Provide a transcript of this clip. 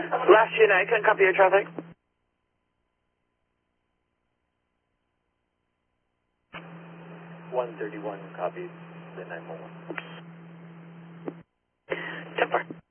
Last unit, I couldn't copy your traffic. 131 copies the 911. 10-4.